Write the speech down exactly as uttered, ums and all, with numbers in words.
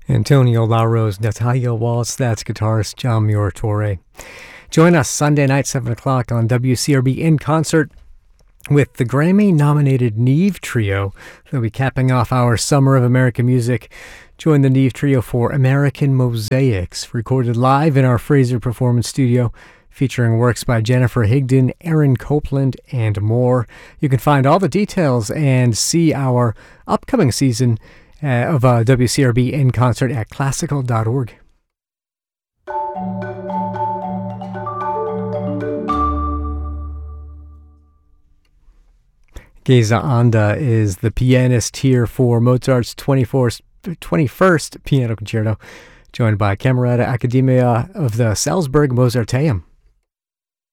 Antonio Lauros, Natalia Waltz, that's guitarist John Muratore. Join us Sunday night, seven o'clock on W C R B in concert with the Grammy-nominated Neve Trio. They'll be capping off our Summer of American Music. Join the Neve Trio for American Mosaics, recorded live in our Fraser Performance Studio, featuring works by Jennifer Higdon, Aaron Copland, and more. You can find all the details and see our upcoming season uh, of uh, W C R B in concert at classical dot org. Geza Anda is the pianist here for Mozart's twenty-fourth, twenty-first Piano Concerto, joined by Camerata Academia of the Salzburg Mozarteum.